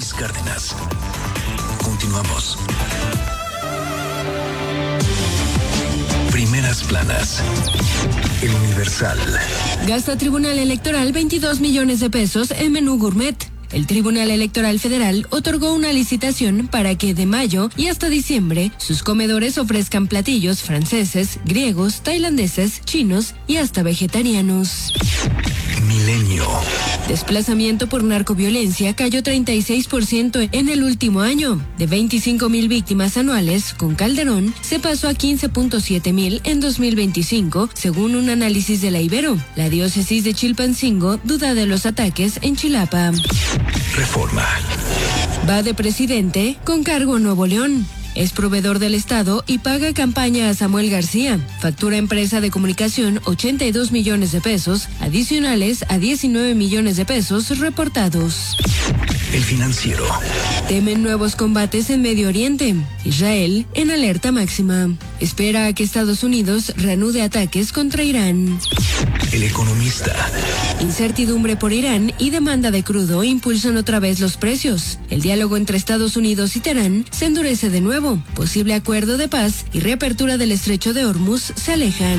Luis Cárdenas. Continuamos. Primeras planas. El Universal. Gasta Tribunal Electoral 22 millones de pesos en menú gourmet. El Tribunal Electoral Federal otorgó una licitación para que de mayo y hasta diciembre sus comedores ofrezcan platillos franceses, griegos, tailandeses, chinos y hasta vegetarianos. Milenio. Desplazamiento por narcoviolencia cayó 36% en el último año. De 25,000 víctimas anuales, con Calderón se pasó a 15,700 en 2025, según un análisis de la Ibero. La diócesis de Chilpancingo duda de los ataques en Chilapa. Reforma. Va de presidente con cargo Nuevo León. Es proveedor del Estado y paga campaña a Samuel García. Factura empresa de comunicación 82 millones de pesos, adicionales a 19 millones de pesos reportados. El Financiero. Temen nuevos combates en Medio Oriente. Israel en alerta máxima. Espera a que Estados Unidos reanude ataques contra Irán. El Economista. Incertidumbre por Irán y demanda de crudo impulsan otra vez los precios. El diálogo entre Estados Unidos y Teherán se endurece de nuevo. Posible acuerdo de paz y reapertura del estrecho de Hormuz se alejan.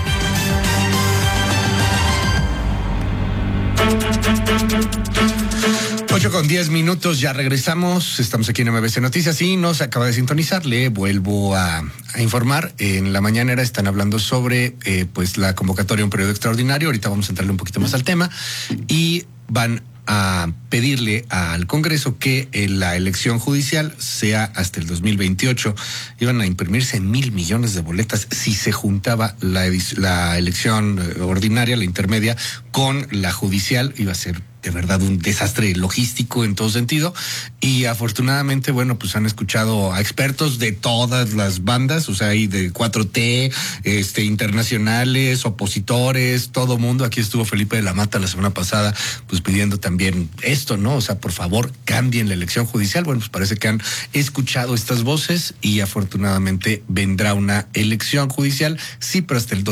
Ocho con 10 minutos, ya regresamos. Estamos aquí en MBC Noticias y nos acaba de sintonizar. Le vuelvo a informar. En la mañanera están hablando sobre pues la convocatoria a un periodo extraordinario. Ahorita vamos a entrarle un poquito más al tema y van a pedirle al Congreso que la elección judicial sea hasta el 2028. Iban a imprimirse 1,000 millones de boletas si se juntaba la elección ordinaria, la intermedia, con la judicial. Iba a ser de verdad un desastre logístico en todo sentido. Y afortunadamente, bueno, pues han escuchado a expertos de todas las bandas, o sea, hay de 4T, internacionales, opositores, todo mundo. Aquí estuvo Felipe de la Mata la semana pasada, pues pidiendo también esto, ¿no? O sea, por favor, cambien la elección judicial. Bueno, pues parece que han escuchado estas voces y afortunadamente vendrá una elección judicial, sí, pero hasta el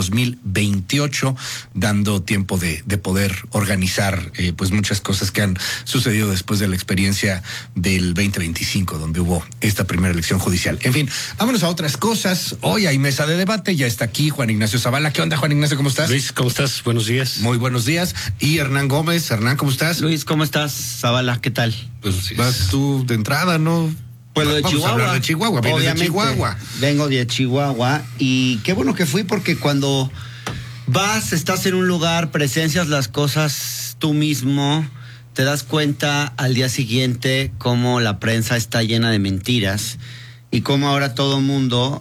2028, dando tiempo de poder organizar, pues muchas cosas que han sucedido después de la experiencia del 2025, donde hubo esta primera elección judicial. En fin, vámonos a otras cosas. Hoy hay mesa de debate, ya está aquí Juan Ignacio Zavala. ¿Qué onda, Juan Ignacio? ¿Cómo estás? Luis, ¿cómo estás? Buenos días. Muy buenos días. Y Hernán Gómez. Hernán, ¿cómo estás? Luis, ¿cómo estás? Zavala, ¿qué tal? Pues vas tú de entrada, ¿no? Pues lo de Vamos Chihuahua. a hablar de Chihuahua. Vienes de Chihuahua. Vengo de Chihuahua y qué bueno que fui, porque cuando vas, estás en un lugar, presencias las cosas tú mismo, te das cuenta al día siguiente cómo la prensa está llena de mentiras y cómo ahora todo mundo,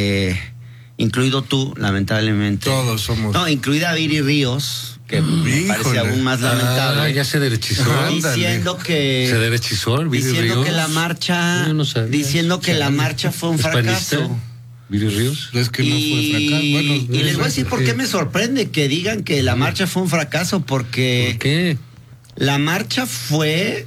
incluido tú, lamentablemente. Todos somos. No, incluida Viri Ríos, que me parece aún más lamentable. Ya se derechizó. Diciendo que se derechizó Viri diciendo Ríos. que la marcha, Yo no sabía. diciendo que la marcha fue un fracaso. Viri Ríos. Es que no fue fracaso. Bueno, Y les voy a decir por qué me sorprende que digan que la marcha fue un fracaso, porque ¿Por qué? la marcha fue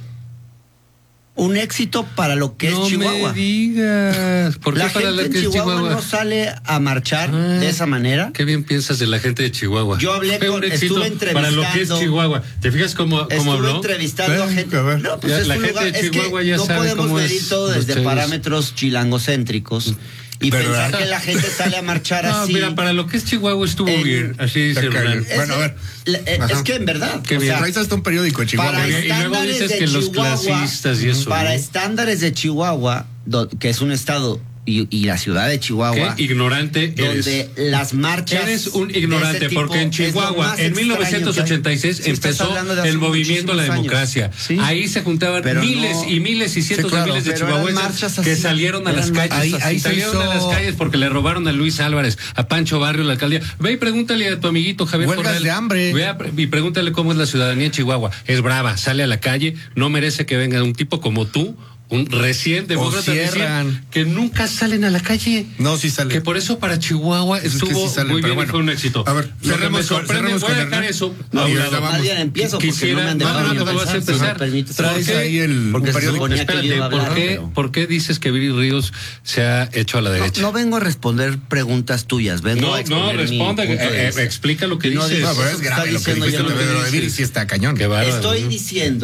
un éxito para lo que es Chihuahua. No me digas. ¿Por qué La para gente la en que es Chihuahua Chihuahua no sale a marchar de esa manera. Qué bien piensas de la gente de Chihuahua. Yo hablé Fue un con, éxito estuve entrevistando. para lo que es Chihuahua. ¿Te fijas cómo Estuve habló? entrevistando a gente. A ver. No, pues Ya, es la un gente lugar, de es que Chihuahua ya no sabe podemos cómo medir es todo los desde chavos. parámetros chilangocéntricos y Pero, pensar ¿verdad? que la gente sale a marchar No, así. mira, para lo que es Chihuahua estuvo bien. Así dice Hernán. Bueno, a ver. Es que en verdad. Qué o bien. sea, Traes hasta un periódico de Chihuahua. para Y luego estándares dices de que los Chihuahua, clasistas y eso, para ¿no? estándares de Chihuahua, que es un estado y la ciudad de Chihuahua, Qué ignorante donde eres. las marchas Eres un de ignorante, ese tipo porque en es lo Chihuahua, más en extraño 1986, que hay. Sí, estás empezó hablando de hace el movimiento a la muchísimos democracia. años. Sí. Ahí se juntaban Pero miles no- y miles y cientos Sí, claro, de miles de pero eran chihuahuenses marchas que así, salieron a las eran calles. marchas así. Salieron a las calles porque le robaron a Luis Álvarez, a Pancho Barrio, la alcaldía. Ve y pregúntale a tu amiguito Javier Huelgas Corral. de hambre. Ve y pregúntale cómo es la ciudadanía en Chihuahua. Es brava, sale a la calle, no merece que venga un tipo como tú, un recién demócrata, cierran. que nunca salen a la calle. No, sí sale. Que por eso para Chihuahua Es que estuvo sí salen, muy pero bien bueno. y fue un éxito. A ver, Lo que me cerremos sorprende, voy a con dejar Hernán. eso. No, a un ya lado. vamos. Más bien empiezo porque Quisiera- no me han dejado no, ni no, vas a empezar, si empezar. me permites. Traes ¿Por qué? ahí un Porque se periódico. suponía que yo iba a Espérate, hablar, ¿por qué, pero- ¿por qué dices que Viri Ríos se ha hecho a la derecha? No vengo a responder preguntas tuyas, vengo a exponer mi responda, punto de vista. explica lo que No, dices. No, pero es Eso grave está lo que diciendo dijiste yo lo de que lo de Viri, dices. sí está cañón. Qué bárbaro. Estoy diciendo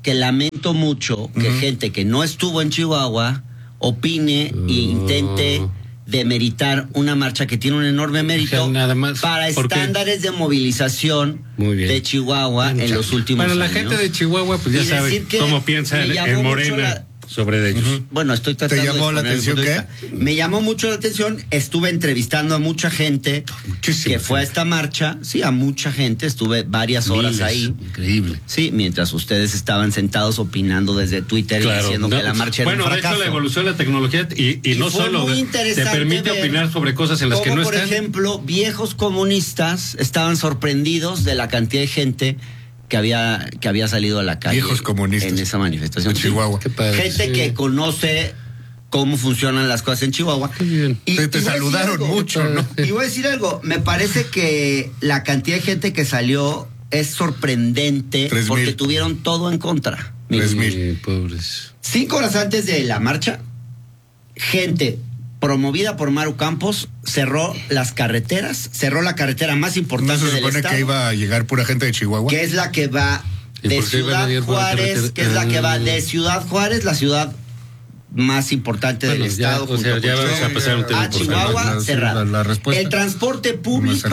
que lamento mucho que gente que no estuvo en Chihuahua opine e intente demeritar una marcha que tiene un enorme mérito, o sea, nada más para estándares de movilización de Chihuahua en los últimos años. Para la gente de Chihuahua, pues ya sabe cómo piensa en Morena sobre ellos. Bueno, estoy tratando de... ¿Te llamó la atención qué? Me llamó mucho la atención. Estuve entrevistando a mucha gente que fue a esta marcha. Sí, a mucha gente. Estuve varias horas ahí. Increíble. Sí, mientras ustedes estaban sentados opinando desde Twitter y diciendo que la marcha era un fracaso. Bueno, de hecho, la evolución de la tecnología y no solo te permite opinar sobre cosas en las que no están. Por ejemplo, viejos comunistas estaban sorprendidos de la cantidad de gente que había salido a la calle. Viejos comunistas en esa manifestación. En Chihuahua. Gente que conoce cómo funcionan las cosas en Chihuahua. Y te saludaron mucho, ¿no? Y voy a decir algo, me parece que la cantidad de gente que salió es sorprendente porque tuvieron todo en contra. 3,000. Pobres. 5 horas antes de la marcha, gente promovida por Maru Campos cerró las carreteras, cerró la carretera más importante del estado. ¿No se supone que iba a llegar pura gente de Chihuahua? Que es la que va de Ciudad Juárez, que es la que va de Ciudad Juárez, la ciudad más importante del estado, ya vamos a pasar un tema a Chihuahua, cerrada. El transporte público,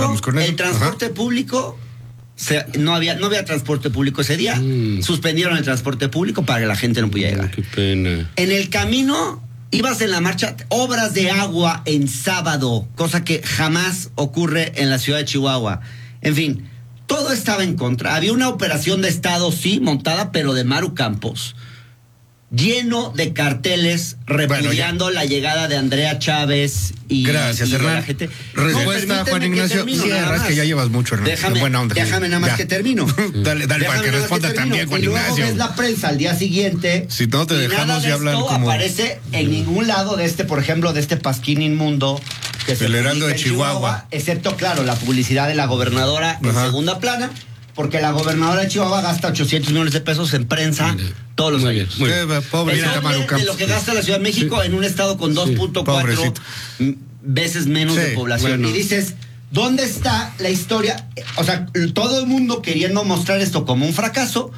no había transporte público ese día. Suspendieron el transporte público para que la gente no pudiera llegar. Qué pena. En el camino ibas en la marcha, obras de agua en sábado, cosa que jamás ocurre en la ciudad de Chihuahua. En fin, todo estaba en contra. Había una operación de Estado, sí, montada, pero de Maru Campos, lleno de carteles repudiando la llegada de Andrea Chávez y... Gracias, Hernán. La gente. Respuesta, Juan Ignacio. Es que ya llevas mucho, Hernán. Déjame nada más que termino. Dale para que responda también, Juan Ignacio. Y luego ves la prensa al día siguiente. Si no te dejamos ya hablar como... aparece en ningún lado de por ejemplo, de este pasquín inmundo que se el Heraldo de Chihuahua. Excepto, claro, la publicidad de la gobernadora en segunda plana, porque la gobernadora de Chihuahua gasta 800 millones de pesos en prensa todos los años. Pobre de lo que gasta la Ciudad de México en un estado con 2.4 veces menos de población. Bueno. Y dices, ¿dónde está la historia? O sea, todo el mundo queriendo mostrar esto como un fracaso.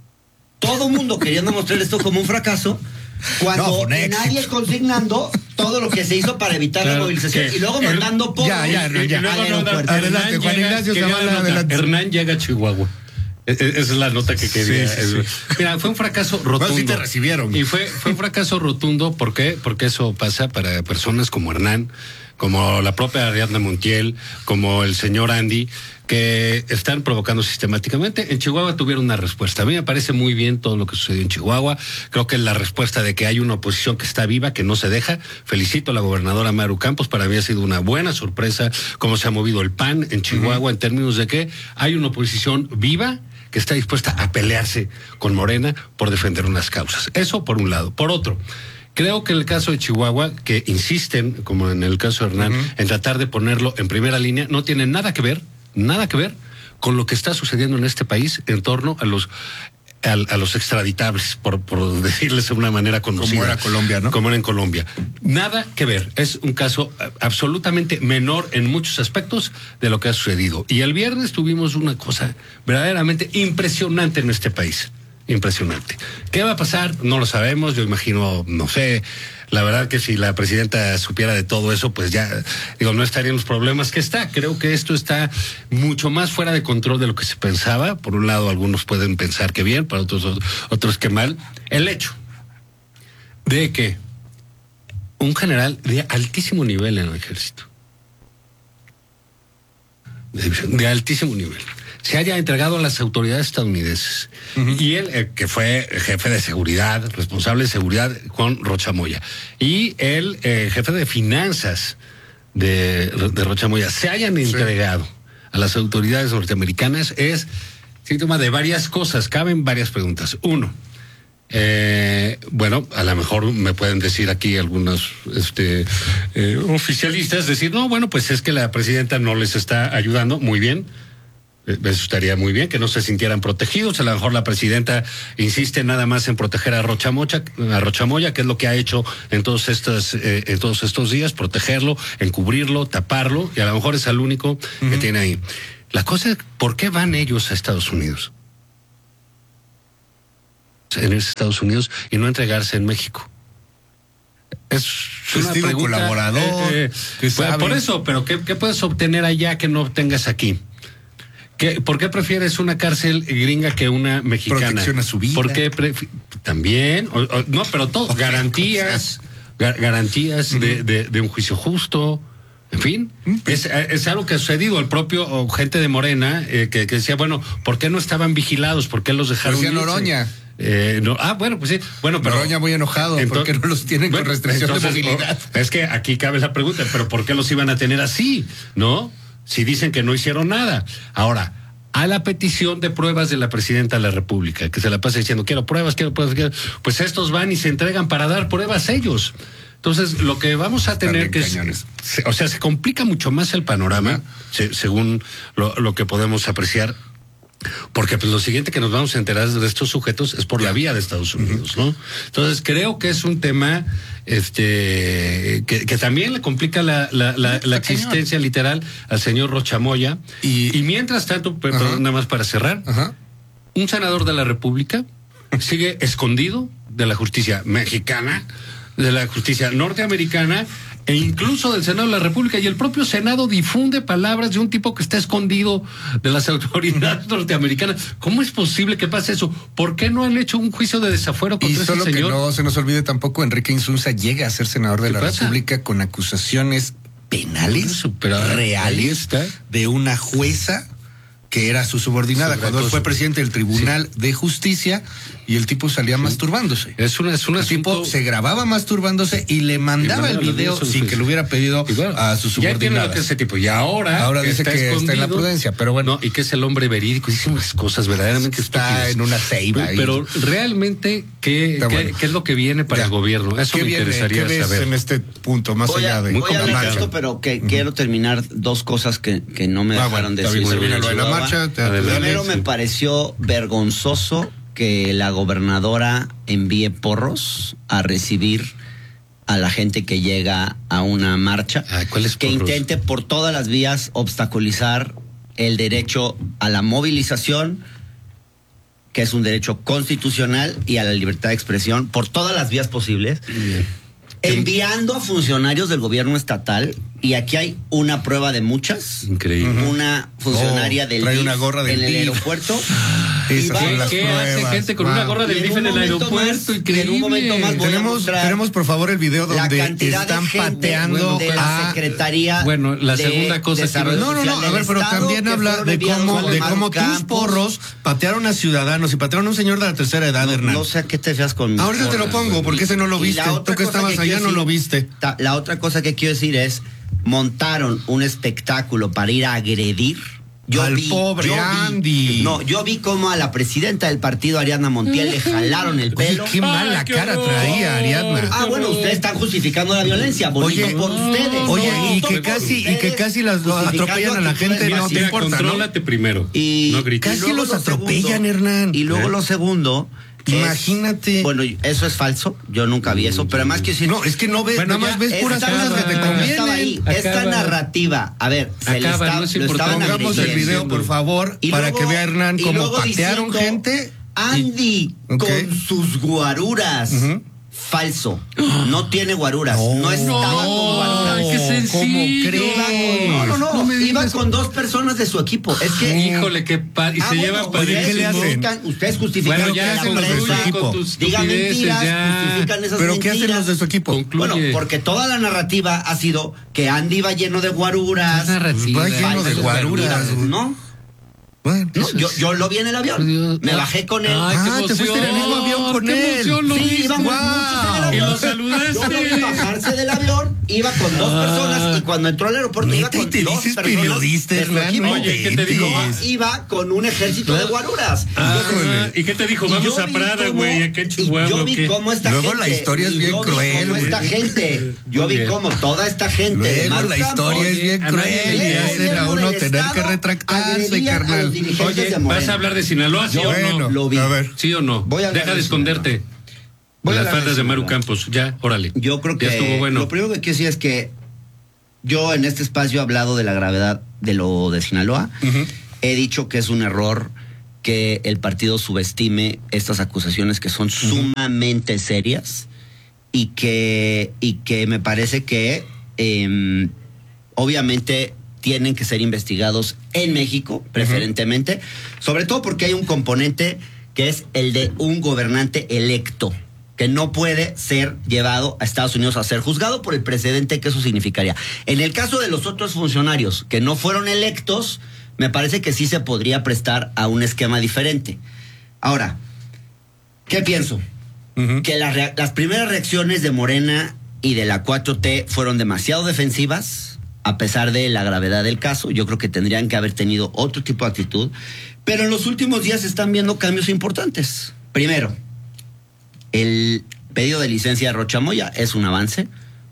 Cuando nadie consignando todo lo que se hizo para evitar la movilización y luego mandando por adelante, Juan Ignacio Zavala, adelante. Hernán llega a Chihuahua. Esa es la nota que quería. Sí. Mira, fue un fracaso rotundo. Bueno, sí te recibieron. Y fue un fracaso rotundo. ¿Por qué? Porque eso pasa para personas como Hernán, como la propia Ariadna Montiel, como el señor Andy, que están provocando sistemáticamente. En Chihuahua tuvieron una respuesta. A mí me parece muy bien todo lo que sucedió en Chihuahua. Creo que es la respuesta de que hay una oposición que está viva, que no se deja. Felicito a la gobernadora Maru Campos. Para mí ha sido una buena sorpresa cómo se ha movido el PAN en Chihuahua en términos de que hay una oposición viva que está dispuesta a pelearse con Morena por defender unas causas. Eso por un lado. Por otro, creo que en el caso de Chihuahua, que insisten, como en el caso de Hernán, en tratar de ponerlo en primera línea, no tiene nada que ver con lo que está sucediendo en este país en torno a los extraditables, por decirles de una manera conocida. Como era Colombia, ¿no? Como era en Colombia. Nada que ver. Es un caso absolutamente menor en muchos aspectos de lo que ha sucedido. Y el viernes tuvimos una cosa verdaderamente impresionante en este país. Impresionante. ¿Qué va a pasar? No lo sabemos. Yo imagino, no sé. La verdad que si la presidenta supiera de todo eso, pues ya, no estarían los problemas que está. Creo que esto está mucho más fuera de control de lo que se pensaba. Por un lado, algunos pueden pensar que bien, para otros que mal. El hecho de que un general de altísimo nivel en el ejército, de altísimo nivel, se haya entregado a las autoridades estadounidenses. Y él, que fue jefe de seguridad, responsable de seguridad con Rocha Moya, y el jefe de finanzas de Rocha Moya, se hayan entregado a las autoridades norteamericanas, es síntoma de varias cosas. Caben varias preguntas. Uno, bueno, a lo mejor me pueden decir aquí algunos oficialistas, decir, no, bueno, pues es que la presidenta no les está ayudando. Muy bien. Eso estaría muy bien, que no se sintieran protegidos. A lo mejor la presidenta insiste nada más en proteger a Rocha Moya, que es lo que ha hecho en todos estos días, protegerlo, encubrirlo, taparlo, y a lo mejor es el único que tiene ahí. La cosa es, ¿por qué van ellos a Estados Unidos? en Estados Unidos y no entregarse en México? Es una Testigo pregunta, colaborador, que sabe. por eso, pero ¿qué puedes obtener allá que no obtengas aquí? ¿Por qué prefieres una cárcel gringa que una mexicana? Protección a su vida. ¿Por qué también? No, pero todo. Garantías de un juicio justo. En fin, es algo que ha sucedido. El propio gente de Morena que decía, bueno, ¿por qué no estaban vigilados? ¿Por qué los dejaron Decía irse? Noroña. Bueno, pues sí. Bueno, pero Noroña muy enojado porque no los tienen con restricción de movilidad. Es que aquí cabe la pregunta, pero ¿por qué los iban a tener así? ¿No? Si dicen que no hicieron nada. Ahora, a la petición de pruebas de la presidenta de la República, que se la pasa diciendo, quiero pruebas, pues estos van y se entregan para dar pruebas ellos. Entonces, lo que vamos a tener que se complica mucho más el panorama, según lo que podemos apreciar, porque pues lo siguiente que nos vamos a enterar de estos sujetos es por la vía de Estados Unidos, ¿no? Entonces, creo que es un tema que también le complica la existencia literal al señor Rocha Moya. Y mientras tanto, perdón, nada más para cerrar, un senador de la República sigue escondido de la justicia mexicana, de la justicia norteamericana e incluso del Senado de la República, y el propio Senado difunde palabras de un tipo que está escondido de las autoridades norteamericanas. ¿Cómo es posible que pase eso? ¿Por qué no han hecho un juicio de desafuero contra ese señor? Y solo que no se nos olvide tampoco, Enrique Insunza llega a ser senador de la República con acusaciones penales reales de una jueza que era su subordinada cuando él fue presidente del Tribunal de Justicia, y el tipo salía masturbándose. Es un el tipo se grababa masturbándose y le mandaba el video sin que lo hubiera pedido a su subordinada. Ese tipo. Y ahora dice que está en la prudencia, pero bueno. No, y que es el hombre verídico, dice unas cosas verdaderamente está en una ceiba. Pero realmente, ¿qué es lo que viene para el gobierno? Eso me interesaría saber. ¿Qué ves en este punto, más allá de voy a hablar de esto, pero quiero terminar dos cosas que no me dejaron decir. Primero, me pareció vergonzoso que la gobernadora envíe porros a recibir a la gente que llega a una marcha, que intente por todas las vías obstaculizar el derecho a la movilización, que es un derecho constitucional, y a la libertad de expresión por todas las vías posibles, enviando a funcionarios del gobierno estatal. Y aquí hay una prueba de muchas. Increíble. Una funcionaria del DIF una gorra del en el DIF. Aeropuerto. ¿Qué hace gente con una gorra del DIF en el aeropuerto? Increíble. En un momento más tenemos por favor el video donde están pateando de la Secretaría. Bueno, la segunda cosa es que no, a ver, pero también habla de cómo tus porros patearon a ciudadanos y patearon a un señor de la tercera edad, Hernán. No sé a qué te fijas con. Ahorita te lo pongo porque ese no lo viste. Tú que estabas allá no lo viste. La otra cosa que quiero decir es: montaron un espectáculo para ir a agredir pobre Andy. Yo vi cómo a la presidenta del partido, Ariadna Montiel, le jalaron el pelo. Oye, qué mala cara traía Ariadna. Bueno, ustedes están justificando la violencia. Bonito por ustedes. Oye, y que casi las atropellan a la gente, no te importa, contrólate primero. Y casi los atropellan, Hernán. Y luego lo segundo. Imagínate. Bueno, eso es falso. Yo nunca vi eso, pero además que decir. No, es que no ves, nada más ves puras cosas que te convienen. Esta narrativa, a ver, pongamos el video, por favor, para que vea Hernán cómo patearon gente. Andy, con sus guaruras. Falso. No tiene guaruras. No estaba con guaruras. ¡Qué sencillo! ¿Cómo crees? No. Iba con dos personas de su equipo. Es que. Híjole, y se llevan para ¿qué le hacen? Ustedes justifican que la prensa diga mentiras, justifican esas ¿pero mentiras. qué hacen los de su equipo? Concluye. Bueno, porque toda la narrativa ha sido que Andy iba lleno de guaruras. Va lleno de guaruras, ¿no? Bueno, yo lo vi en el avión. Me bajé con él. Te fuiste en el mismo avión con él. Sí, íbamos muchos en el avión. Y lo saludaste. Yo lo vi bajarse del avión, iba con dos personas, y cuando entró al aeropuerto iba con te dos dices personas periodista, de su Hernán. equipo. Oye, ¿qué te dijo? Iba con un ejército de guaruras. ¿Y qué te dijo? Vamos a Prada, güey, acá en Chihuahua. Yo vi cómo esta gente. Luego la historia es bien cruel, güey. Yo vi cómo toda esta gente. Luego la historia es bien cruel y hacen a uno tener que retractarse, carnal. Oye, ¿vas a hablar de Sinaloa, sí o no? Lo vi. A ver. ¿Sí o no? Deja de esconderte. Las faldas de Maru Campos. Ya, órale. Yo creo que ya estuvo bueno. Lo primero que quiero decir es que yo en este espacio he hablado de la gravedad de lo de Sinaloa. He dicho que es un error que el partido subestime estas acusaciones que son sumamente serias y que me parece que obviamente tienen que ser investigados en México, preferentemente, sobre todo porque hay un componente que es el de un gobernante electo, que no puede ser llevado a Estados Unidos a ser juzgado por el precedente que eso significaría. En el caso de los otros funcionarios que no fueron electos, me parece que sí se podría prestar a un esquema diferente. Ahora, ¿qué pienso? Que las primeras reacciones de Morena y de la 4T fueron demasiado defensivas, a pesar de la gravedad del caso. Yo creo que tendrían que haber tenido otro tipo de actitud, pero en los últimos días se están viendo cambios importantes. Primero, el pedido de licencia de Rocha Moya es un avance.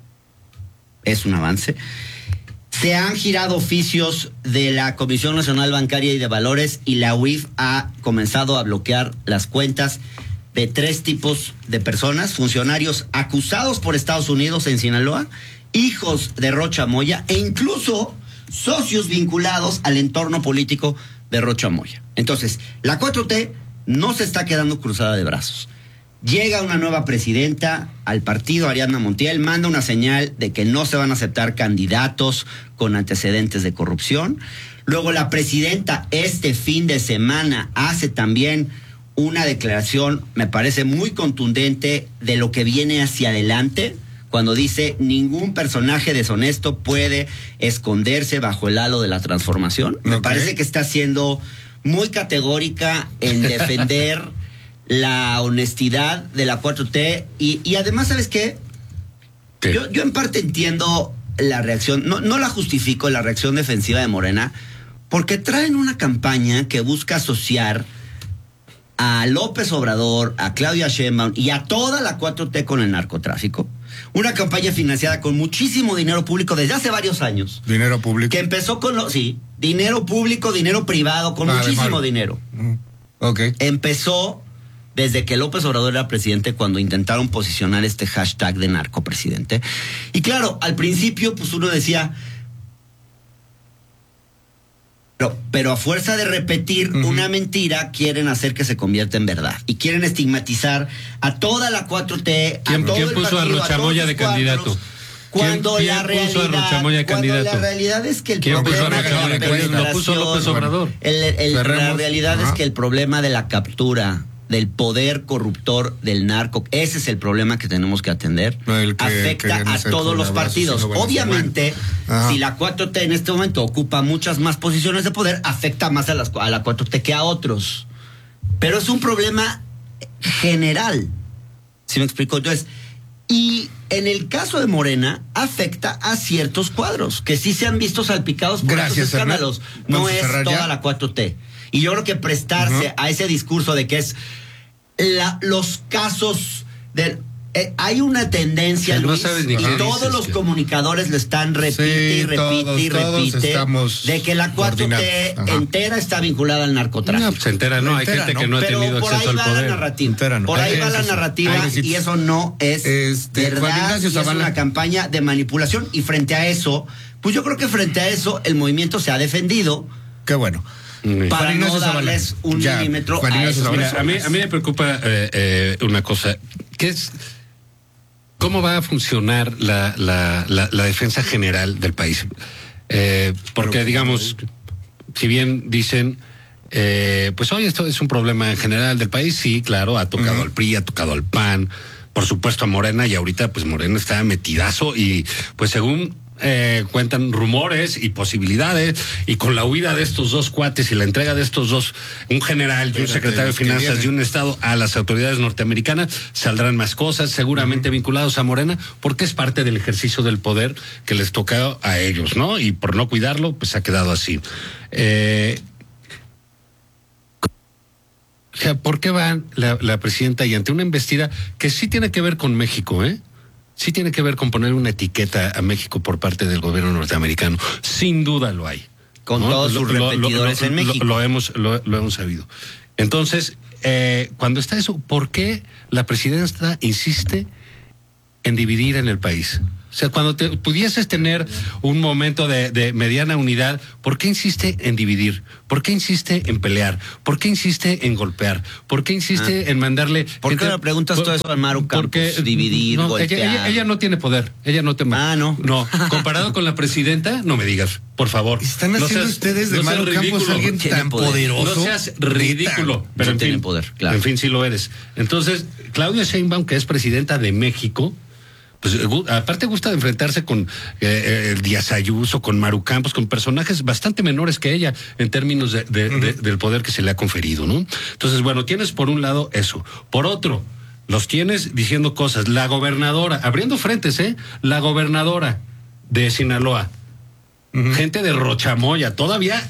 Se han girado oficios de la Comisión Nacional Bancaria y de Valores y la UIF ha comenzado a bloquear las cuentas de 3 tipos de personas: funcionarios acusados por Estados Unidos en Sinaloa, hijos de Rocha Moya e incluso socios vinculados al entorno político de Rocha Moya. Entonces, la 4T no se está quedando cruzada de brazos. Llega una nueva presidenta al partido, Ariadna Montiel, manda una señal de que no se van a aceptar candidatos con antecedentes de corrupción. Luego la presidenta este fin de semana hace también una declaración, me parece muy contundente, de lo que viene hacia adelante, cuando dice: ningún personaje deshonesto puede esconderse bajo el halo de la transformación. Me parece que está siendo muy categórica en defender la honestidad de la 4T y además, ¿sabes qué? Yo en parte entiendo la reacción, no la justifico, la reacción defensiva de Morena, porque traen una campaña que busca asociar a López Obrador, a Claudia Sheinbaum y a toda la 4T con el narcotráfico. Una campaña financiada con muchísimo dinero público desde hace varios años. ¿Dinero público? Que empezó con dinero público, dinero privado, con muchísimo dinero. Empezó desde que López Obrador era presidente, cuando intentaron posicionar este hashtag de narcopresidente. Y claro, al principio pues uno decía, pero a fuerza de repetir una mentira, quieren hacer que se convierta en verdad. Y quieren estigmatizar a toda la 4T, ¿Quién puso a Rocha Moya de candidato? Cuando la realidad es que el problema de la penetración, lo puso López Obrador. La realidad es que el problema de la captura del poder corruptor del narco, ese es el problema que tenemos que atender. Afecta a todos los partidos. Obviamente, si la 4T en este momento ocupa muchas más posiciones de poder, afecta más a la 4T que a otros. Pero es un problema general. ¿Sí me explico? Entonces, y en el caso de Morena, afecta a ciertos cuadros que sí se han visto salpicados por estos escándalos. No es toda la 4T. Y yo creo que prestarse a ese discurso de que es los casos de... hay una tendencia, Luis, y todos los comunicadores lo están repite, de que la 4T entera está vinculada al narcotráfico. No, se entera, no, hay gente que no ha tenido acceso al poder. Por ahí va la narrativa y eso no es verdad, es una campaña de manipulación. Y frente a eso, pues yo creo que frente a eso el movimiento se ha defendido. Qué bueno. Para no darles un milímetro a esos. Mira, a mí me preocupa una cosa, que es cómo va a funcionar la defensa general del país. Porque, digamos, si bien dicen, pues hoy esto es un problema general del país, sí, claro, ha tocado al PRI, ha tocado al PAN, por supuesto a Morena, y ahorita pues Morena está metidazo y pues según cuentan rumores y posibilidades, y con la huida de estos dos cuates y la entrega de estos dos, un general y un secretario de Finanzas de un estado, a las autoridades norteamericanas, saldrán más cosas, seguramente vinculados a Morena, porque es parte del ejercicio del poder que les toca a ellos, ¿no? Y por no cuidarlo, pues ha quedado así. O sea, ¿por qué va la presidenta y ante una embestida que sí tiene que ver con México, sí tiene que ver con poner una etiqueta a México por parte del gobierno norteamericano? Sin duda lo hay. Con todos sus repetidores en México. Lo hemos sabido. Entonces, cuando está eso, ¿por qué la presidenta insiste en dividir en el país? sea, cuando pudieses tener un momento de mediana unidad, ¿por qué insiste en dividir? ¿Por qué insiste en pelear? ¿Por qué insiste en golpear? ¿Por qué insiste en mandarle... ¿Por qué le preguntas todo eso a Maru Campos? Dividir, no, golpear. ella no tiene poder. Ella no te... no. No, comparado con la presidenta, no me digas, por favor. Están haciendo ustedes de Maru Campos alguien tan poderoso. No seas ridículo. Pero en tiene fin, poder, claro. En fin, sí lo eres. Entonces, Claudia Sheinbaum, que es presidenta de México, pues aparte gusta de enfrentarse con Díaz Ayuso, con Maru Campos, con personajes bastante menores que ella en términos del poder que se le ha conferido, ¿no? Entonces, bueno, tienes por un lado eso. Por otro, los tienes diciendo cosas. La gobernadora, abriendo frentes, la gobernadora de Sinaloa, gente de Rochamoya, todavía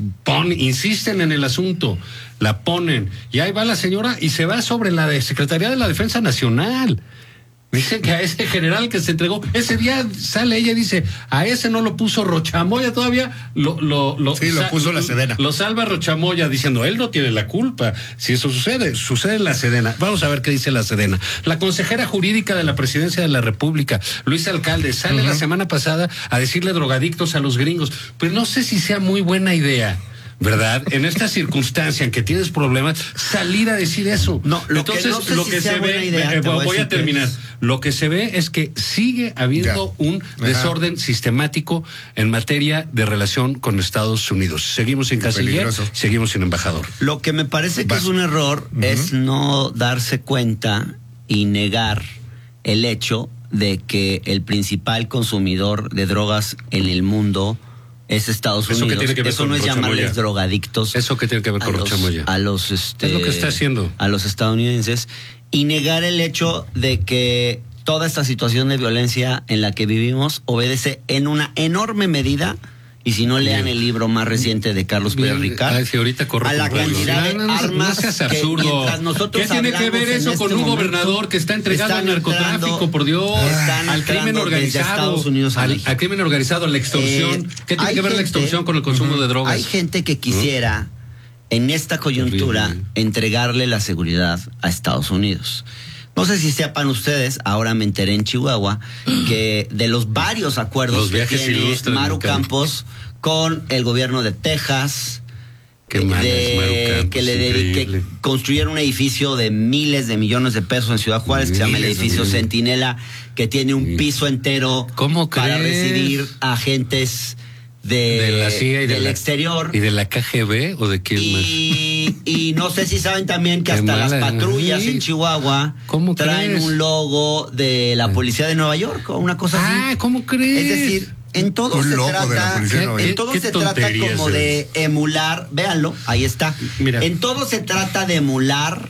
insisten en el asunto, la ponen, y ahí va la señora y se va sobre la de Secretaría de la Defensa Nacional. Dicen que a ese general que se entregó, ese día sale ella y dice, a ese no lo puso Rochamoya, todavía lo puso la Sedena. Lo salva Rochamoya diciendo, él no tiene la culpa. Si eso sucede en la Sedena. Vamos a ver qué dice la Sedena. La consejera jurídica de la Presidencia de la República, Luisa Alcalde, sale la semana pasada a decirle drogadictos a los gringos. Pues no sé si sea muy buena idea, ¿verdad? En esta circunstancia en que tienes problemas, salir a decir eso. No, entonces lo que se ve, voy a terminar. Lo que se ve es que sigue habiendo un desorden sistemático en materia de relación con Estados Unidos. Seguimos sin canciller, seguimos sin embajador. Lo que me parece que es un error es no darse cuenta y negar el hecho de que el principal consumidor de drogas en el mundo es Estados Unidos. ¿Eso qué tiene que ver Eso con no es Rochamoya? Llamarles drogadictos. ¿Eso qué tiene que ver con Rochamoya? Es lo que está haciendo. A los estadounidenses. Y negar el hecho de que toda esta situación de violencia en la que vivimos obedece en una enorme medida, y si no lean el libro más reciente de Carlos Pérez Ricard, si ahorita a la cantidad de armas no seas que absurdo. mientras nosotros ¿Qué tiene que ver eso con un gobernador que está entregando al narcotráfico, por Dios, al crimen organizado, al crimen organizado, la extorsión? ¿Qué tiene que ver la extorsión con el consumo de drogas? Hay gente que quisiera, en esta coyuntura, entregarle la seguridad a Estados Unidos. No sé si sepan ustedes, ahora me enteré en Chihuahua, que de los varios acuerdos que tiene Maru Campos con el gobierno de Texas, que construyeron un edificio de miles de millones de pesos en Ciudad Juárez, que se llama el edificio Centinela, que tiene un piso entero para recibir agentes de la CIA y del exterior. ¿Y de la KGB o de quién más? Y no sé si saben también que hasta las patrullas en Chihuahua traen un logo de la policía de Nueva York o una cosa así. Ah, ¿cómo crees? Es decir, en todo se trata como de emular, véanlo, ahí está. Mira. En todo se trata de emular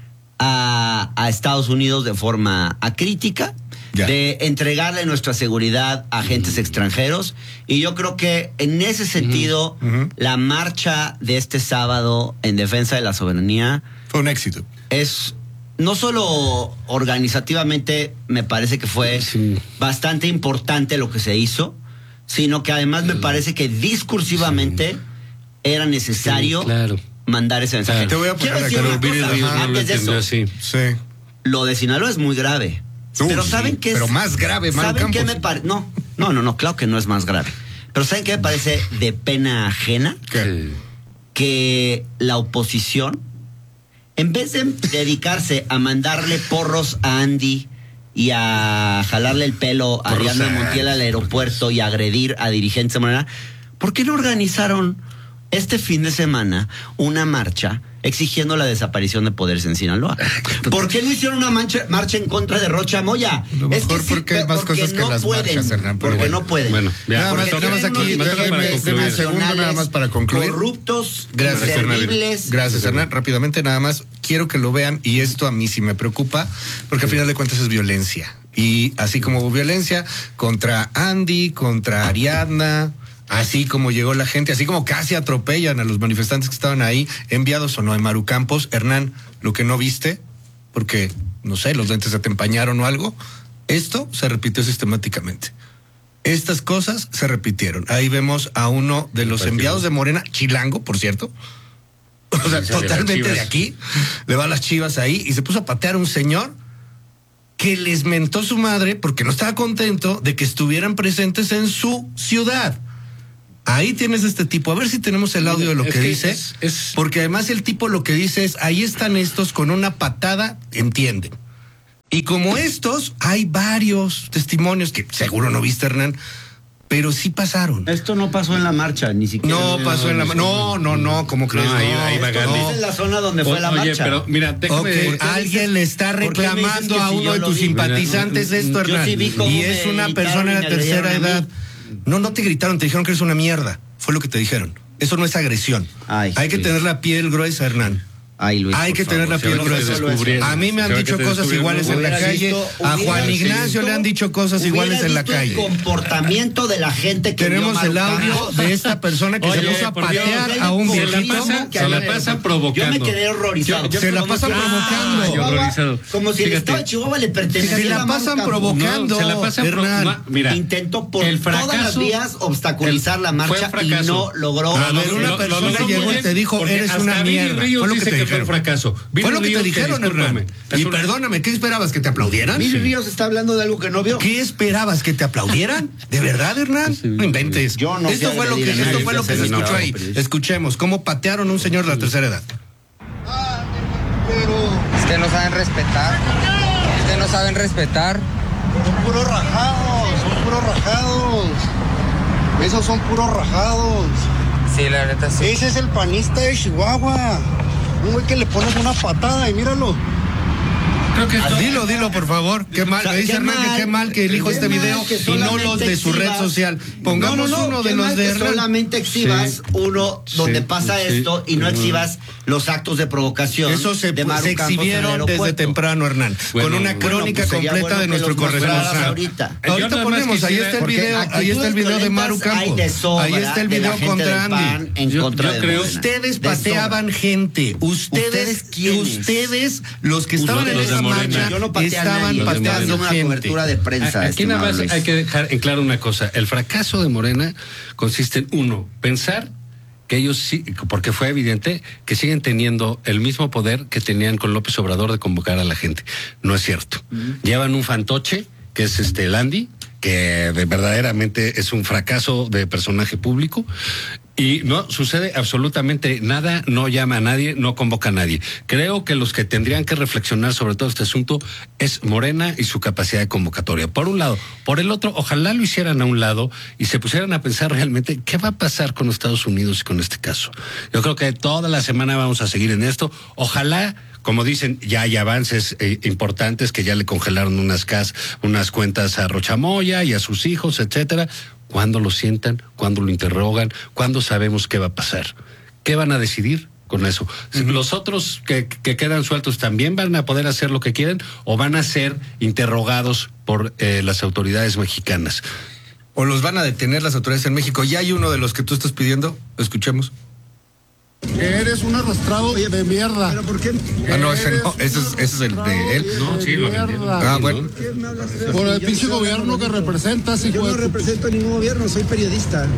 a Estados Unidos de forma acrítica, de entregarle nuestra seguridad a agentes extranjeros, y yo creo que en ese sentido la marcha de este sábado en defensa de la soberanía fue un éxito. Es no solo organizativamente, me parece que fue bastante importante lo que se hizo, sino que además me parece que discursivamente era necesario mandar ese mensaje. Te voy a poner antes de eso. Lo de Sinaloa es muy grave. Pero ¿saben qué es? Pero más grave, Maru ¿saben Campos. qué me parece? No, claro que no es más grave. Pero ¿saben qué me parece de pena ajena? ¿Qué? Que la oposición, en vez de dedicarse a mandarle porros a Andy y a jalarle el pelo a Ariadna Montiel al aeropuerto y a agredir a dirigentes de manera, ¿por qué no organizaron este fin de semana una marcha exigiendo la desaparición de poderes en Sinaloa? ¿Por qué no hicieron una marcha en contra de Rochamoya? Lo mejor porque hay más cosas que las marchas, Hernán. Porque no pueden. Bueno, nada más aquí, un segundo nada más para concluir. Corruptos, inservibles. Gracias, Hernán. Rápidamente, nada más, quiero que lo vean, y esto a mí sí me preocupa, porque al final de cuentas es violencia. Y así como hubo violencia contra Andy, contra Ariadna, así como llegó la gente, así como casi atropellan a los manifestantes que estaban ahí, enviados o no de Maru Campos. Hernán, lo que no viste, porque, no sé, los lentes se te empañaron o algo, esto se repitió sistemáticamente. Estas cosas se repitieron. Ahí vemos a uno de los enviados de Morena, chilango, por cierto, o sea, totalmente de aquí, le va a las Chivas ahí, y se puso a patear a un señor que les mentó su madre porque no estaba contento de que estuvieran presentes en su ciudad. Ahí tienes este tipo. A ver si tenemos el audio de lo que dice. Porque además el tipo lo que dice es, ahí están estos con una patada, entienden. Y como estos, hay varios testimonios que seguro no viste, Hernán, pero sí pasaron. Esto no pasó en la marcha, ni siquiera. No pasó en la marcha. No, ¿cómo crees? Ahí va Gandhi. Es en la zona donde fue la marcha. Pero mira, déjame. Alguien le está reclamando a uno de tus simpatizantes esto, Hernán. Sí y es una persona de la tercera edad. No te gritaron, te dijeron que eres una mierda. Fue lo que te dijeron. Eso no es agresión. Hay que tener la piel gruesa, Hernán. Ay, Luis, hay que tener la piel gruesa. A mí me han dicho cosas iguales en la calle. A Juan Ignacio le han dicho cosas iguales en la calle. El comportamiento de la gente que tenemos el audio de esta persona que se puso a patear a un viejito. Se la pasan provocando. Yo me quedé horrorizado. Se la pasan provocando. Como si el estado de Chihuahua le perteneciera. Se la pasan provocando. Se la pasan provocando. Mira, intentó por todas las vías obstaculizar la marcha y no logró. A ver, una persona llegó y te dijo, eres una mierda. Fue lo que te dijeron. Fue un fracaso. Fue lo que te dijeron, Hernán. Y perdóname, ¿qué esperabas? ¿Que te aplaudieran? Miri Ríos está hablando de algo que no vio. ¿Qué esperabas? ¿Que te aplaudieran? ¿De verdad, Hernán? No inventes. Esto fue lo que se escuchó ahí. Escuchemos cómo patearon a un señor de la tercera edad. Es que no saben respetar. Son puros rajados. Esos son puros rajados. Sí, la neta sí. Ese es el panista de Chihuahua. Un güey que le pones una patada y míralo. Creo que dilo, por favor. Qué mal, me dice Hernán que qué mal que elijo este video y no los de su red social. Pongamos uno de los de Hernán. Solamente exhibas uno donde pasa esto y no exhibas los actos de provocación. Eso se exhibieron desde temprano, Hernán, con una crónica completa de nuestro corresponsal. Ahorita ponemos, ahí está el video de Maru Campos. Ahí está el video contra Andy. Yo creo ustedes pateaban gente. Ustedes los que estaban en esa marcha estaban pateando una cobertura de prensa. Aquí nada más hay que dejar en claro una cosa. El fracaso de Morena consiste en, uno, pensar que ellos sí, porque fue evidente que siguen teniendo el mismo poder que tenían con López Obrador de convocar a la gente. No es cierto. Llevan un fantoche, que es el Andy, que verdaderamente es un fracaso de personaje público. Y no sucede absolutamente nada, no llama a nadie, no convoca a nadie. Creo que los que tendrían que reflexionar sobre todo este asunto es Morena y su capacidad de convocatoria. Por un lado. Por el otro, ojalá lo hicieran a un lado y se pusieran a pensar realmente qué va a pasar con Estados Unidos y con este caso. Yo creo que toda la semana vamos a seguir en esto. Ojalá, como dicen, ya hay avances importantes, que ya le congelaron unas cuentas a Rochamoya y a sus hijos, etcétera. ¿Cuándo lo sientan? ¿Cuándo lo interrogan? ¿Cuándo sabemos qué va a pasar? ¿Qué van a decidir con eso? ¿Los otros que quedan sueltos también van a poder hacer lo que quieren o van a ser interrogados por las autoridades mexicanas? ¿O los van a detener las autoridades en México? Ya hay uno de los que tú estás pidiendo. Escuchemos. Eres un arrastrado de mierda. ¿Pero por qué? No, ese es el de él. No, sí, lo entiendo. Bueno. Por el pinche gobierno que representas, hijo. Yo no represento ningún gobierno, soy periodista.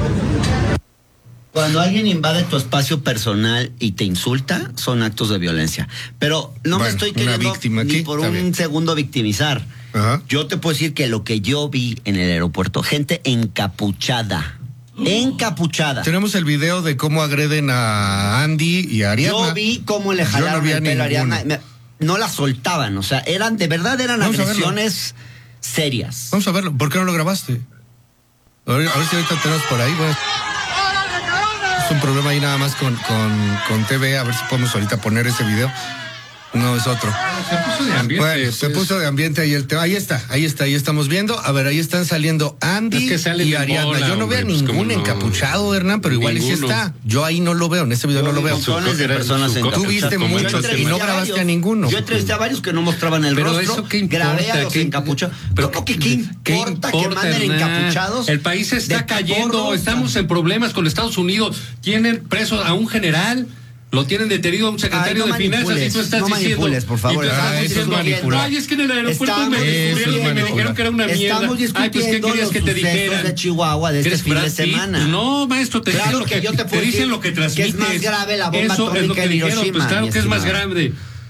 Cuando alguien invade tu espacio personal y te insulta, son actos de violencia. Pero no me estoy queriendo ni por un segundo victimizar. Ajá. Yo te puedo decir que lo que yo vi en el aeropuerto, gente encapuchada. Tenemos el video de cómo agreden a Andy y a Ariadna. Yo vi cómo le jalaron el pelo a Ariadna. No la soltaban, o sea, eran agresiones serias. Vamos a verlo. ¿Por qué no lo grabaste? A ver si ahorita tenemos por ahí. Bueno, es un problema ahí nada más con TV. A ver si podemos ahorita poner ese video. No, es otro. Se puso de ambiente. Bueno, se puso de ambiente ahí el tema. Ahí estamos viendo. A ver, ahí están saliendo Andy y Ariadna. Yo no veo ningún encapuchado, Hernán, pero igual sí está. Yo ahí no lo veo, en ese video no lo veo. Montones de personas Tú viste muchos y no grabaste a ninguno. Yo entrevisté a varios que no mostraban el rostro. Pero eso qué importa. Grabé a los encapuchados. Pero ¿qué importa que manden encapuchados? El país está cayendo. Estamos en problemas con Estados Unidos. Tienen preso a un general. Lo tienen detenido a un secretario de finanzas y tú estás diciendo. Por favor. Ay, es que en el aeropuerto me descubrieron y me dijeron que era una mierda. Estamos discutiendo pues, ¿qué querías que te dijeran? De Chihuahua de este fin de semana. No, maestro, te dicen lo que transmites. Que es más grave la bomba atómica en Hiroshima. Pues claro que es más grave.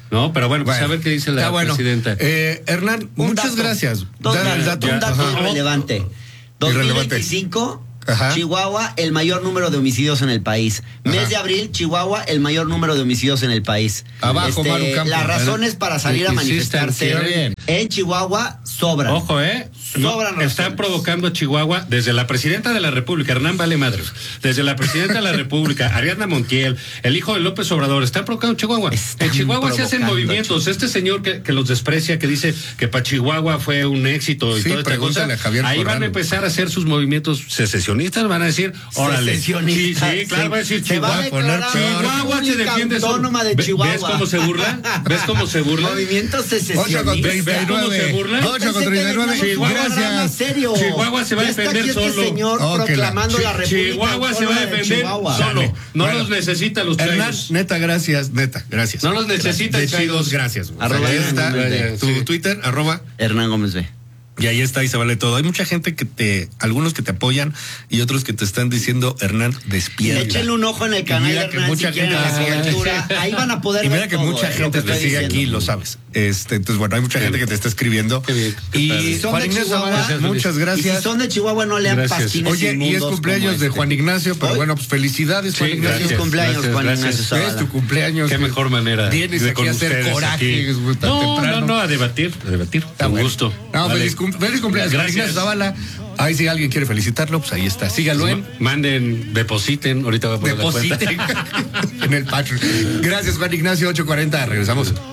¿no? Pero bueno, pues a ver qué dice la presidenta. Hernán, muchas gracias. Un dato irrelevante. 2025, Chihuahua, el mayor número de homicidios en el país. Mes de abril, Chihuahua, el mayor número de homicidios en el país. Abajo, Maru Campos. Las razones para salir a manifestarse en Chihuahua sobran. Ojo, están provocando Chihuahua desde la presidenta de la República, Hernán Vale Madres, desde la presidenta de la República, Ariadna Montiel, el hijo de López Obrador, están provocando Chihuahua. En Chihuahua se hacen movimientos. Este señor que los desprecia, que dice que para Chihuahua fue un éxito y toda esta cosa, ahí van a empezar a hacer sus movimientos secesionistas, van a decir, órale. Sí, claro, va a decir Chihuahua. Chihuahua se defiende autónoma de Chihuahua. ¿Ves cómo se burla? ¿Ves cómo se burla? Movimientos secesionistas. 8:39. ¿Cómo se burla? 8:39. Gracias. Chihuahua se va a defender solo. Señor proclamando la República. Chihuahua se va a defender solo. No los necesita los Hernán, neta, gracias. No los necesita, chicos, gracias. Arroba ahí está tu Twitter, Hernán Gómez B. Y ahí está, y se vale todo. Hay mucha gente algunos que te apoyan y otros que te están diciendo, Hernán, despierta. Échenle un ojo en el canal de Hernán, mucha gente ahí van a poder y mira ver que todo, mucha gente te sigue aquí, lo sabes. Entonces, bueno, hay mucha gente que te está escribiendo. Y Juan Ignacio Zavala, muchas gracias. Y si son de Chihuahua, no lean pastines. Oye, y es cumpleaños de Juan Ignacio, pero bueno, pues felicidades, Juan Ignacio. Feliz cumpleaños, Juan Ignacio Zavala. Es tu cumpleaños. Qué mejor manera. Vienes aquí a hacer coraje tan temprano. No, a debatir. Con gusto. No, feliz cumpleaños. Gracias. Ignacio Zavala. Ahí si alguien quiere felicitarlo, pues ahí está. Sígalo manden, depositen, ahorita voy a poner la cuenta. En el Patreon. Gracias, Juan Ignacio, 8:40. Regresamos.